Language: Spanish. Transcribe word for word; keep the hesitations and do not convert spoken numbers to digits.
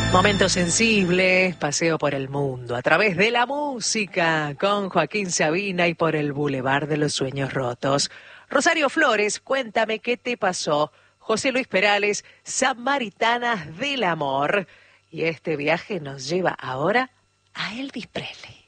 Momentos sensibles, paseo por el mundo, a través de la música, con Joaquín Sabina y por el Boulevard de los Sueños Rotos. Rosario Flores, cuéntame qué te pasó. José Luis Perales, Samaritanas del Amor. Y este viaje nos lleva ahora a Elvis Presley.